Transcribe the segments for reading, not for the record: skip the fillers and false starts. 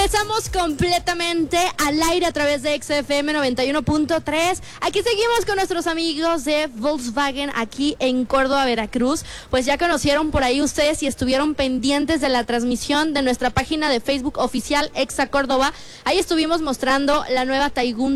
Estamos completamente al aire a través de XFM 91.3. Aquí seguimos con nuestros amigos de Volkswagen aquí en Córdoba, Veracruz. Pues ya conocieron por ahí ustedes y estuvieron pendientes de la transmisión de nuestra página de Facebook oficial Exa Córdoba. Ahí estuvimos mostrando la nueva Taigun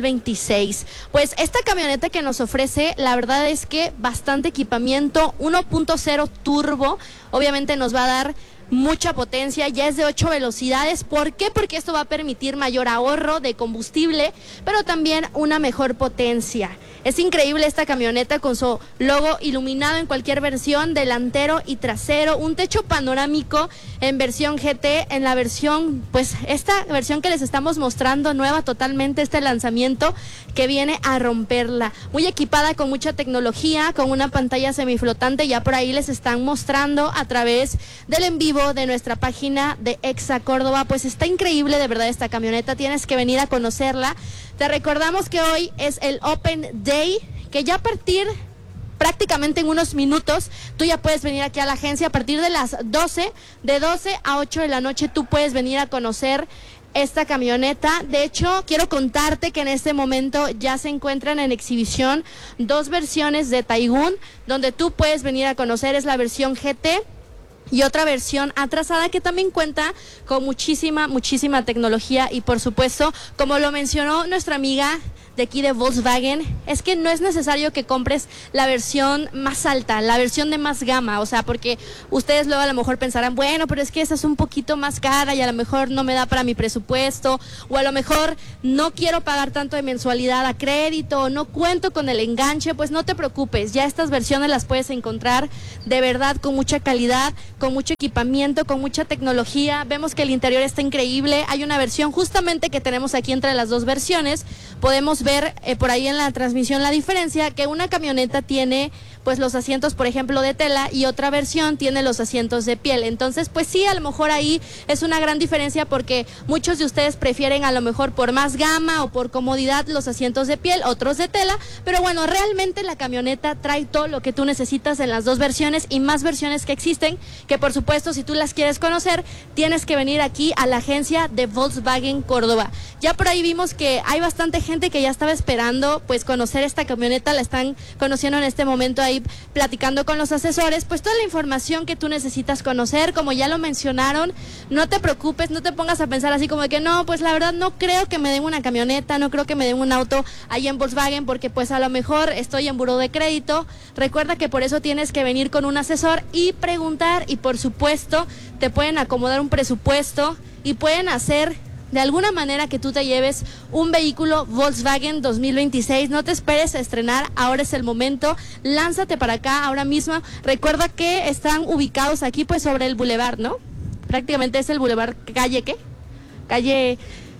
2026. Pues esta camioneta que nos ofrece, la verdad es que bastante equipamiento, 1.0 turbo, obviamente nos va a dar mucha potencia, ya es de 8 velocidades. ¿Por qué? Porque esto va a permitir mayor ahorro de combustible, pero también una mejor potencia. Es increíble esta camioneta con su logo iluminado en cualquier versión, delantero y trasero, un techo panorámico en versión GT, en la versión, pues esta versión que les estamos mostrando nueva totalmente, este lanzamiento que viene a romperla. Muy equipada con mucha tecnología, con una pantalla semiflotante, ya por ahí les están mostrando a través del en vivo de nuestra página de Exa Córdoba. Pues está increíble de verdad esta camioneta, tienes que venir a conocerla. Te recordamos que hoy es el Open Day, que ya a partir prácticamente en unos minutos tú ya puedes venir aquí a la agencia a partir de las 12, de 12 a 8 de la noche tú puedes venir a conocer esta camioneta. De hecho, quiero contarte que en este momento ya se encuentran en exhibición dos versiones de Taigun, donde tú puedes venir a conocer, es la versión GT y otra versión atrasada que también cuenta con muchísima tecnología y por supuesto, como lo mencionó nuestra amiga de aquí de Volkswagen, es que no es necesario que compres la versión más alta, la versión de más gama, o sea, porque ustedes luego a lo mejor pensarán, bueno, pero es que esa es un poquito más cara y a lo mejor no me da para mi presupuesto, o a lo mejor no quiero pagar tanto de mensualidad a crédito, o no cuento con el enganche. Pues no te preocupes, ya estas versiones las puedes encontrar de verdad con mucha calidad, con mucho equipamiento, con mucha tecnología. Vemos que el interior está increíble, hay una versión justamente que tenemos aquí entre las dos versiones, podemos ver por ahí en la transmisión la diferencia, que una camioneta tiene pues los asientos, por ejemplo, de tela y otra versión tiene los asientos de piel. Entonces, pues sí, a lo mejor ahí es una gran diferencia porque muchos de ustedes prefieren a lo mejor por más gama o por comodidad los asientos de piel, otros de tela, pero bueno, realmente la camioneta trae todo lo que tú necesitas en las dos versiones y más versiones que existen, que por supuesto si tú las quieres conocer, tienes que venir aquí a la agencia de Volkswagen Córdoba. Ya por ahí vimos que hay bastante gente que ya estaba esperando pues conocer esta camioneta, la están conociendo en este momento ahí platicando con los asesores, pues toda la información que tú necesitas conocer, como ya lo mencionaron. No te preocupes, no te pongas a pensar así como de que no, pues la verdad no creo que me den una camioneta, no creo que me den un auto ahí en Volkswagen porque pues a lo mejor estoy en buró de crédito. Recuerda que por eso tienes que venir con un asesor y preguntar, y por supuesto te pueden acomodar un presupuesto y pueden hacer de alguna manera que tú te lleves un vehículo Volkswagen 2026. No te esperes a estrenar, ahora es el momento, lánzate para acá ahora mismo. Recuerda que están ubicados aquí pues sobre el bulevar, ¿no? Prácticamente es el bulevar calle, ¿qué? Calle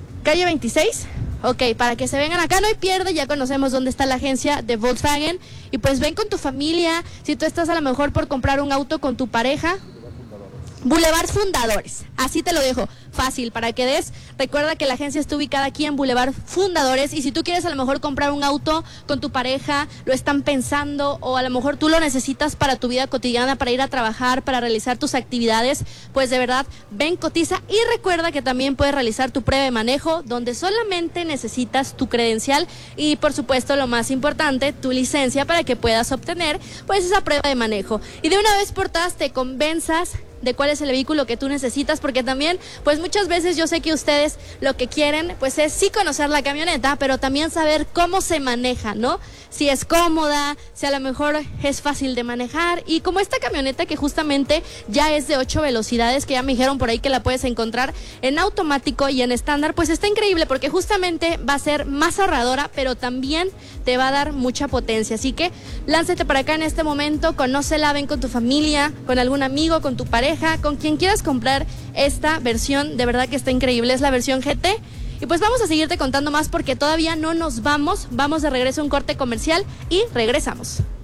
26. Ok, para que se vengan acá, no hay pierde, ya conocemos dónde está la agencia de Volkswagen y pues ven con tu familia, si tú estás a lo mejor por comprar un auto con tu pareja. Boulevard Fundadores, así te lo dejo, fácil, para que des. Recuerda que la agencia está ubicada aquí en Boulevard Fundadores y si tú quieres a lo mejor comprar un auto con tu pareja, lo están pensando o a lo mejor tú lo necesitas para tu vida cotidiana, para ir a trabajar, para realizar tus actividades, pues de verdad, ven, cotiza y recuerda que también puedes realizar tu prueba de manejo donde solamente necesitas tu credencial y por supuesto lo más importante, tu licencia para que puedas obtener pues esa prueba de manejo y de una vez por todas te convenzas de cuál es el vehículo que tú necesitas, porque también, pues muchas veces yo sé que ustedes lo que quieren, pues es sí conocer la camioneta, pero también saber cómo se maneja, ¿no? Si es cómoda, si a lo mejor es fácil de manejar, y como esta camioneta que justamente ya es de 8 velocidades, que ya me dijeron por ahí que la puedes encontrar en automático y en estándar, pues está increíble, porque justamente va a ser más ahorradora, pero también te va a dar mucha potencia, así que lánzate para acá en este momento, conócela, ven con tu familia, con algún amigo, con tu pareja, con quien quieras comprar esta versión, de verdad que está increíble, es la versión GT. Y pues vamos a seguirte contando más porque todavía no nos vamos de regreso a un corte comercial y regresamos.